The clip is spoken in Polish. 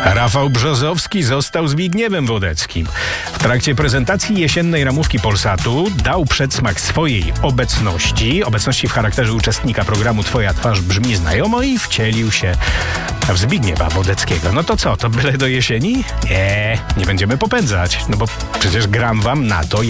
Rafał Brzozowski został Zbigniewem Wodeckim. W trakcie prezentacji jesiennej ramówki Polsatu dał przedsmak swojej obecności w charakterze uczestnika programu Twoja twarz brzmi znajomo i wcielił się w Zbigniewa Wodeckiego. No to co, to byle do jesieni? Nie będziemy popędzać, no bo przecież gram wam na to,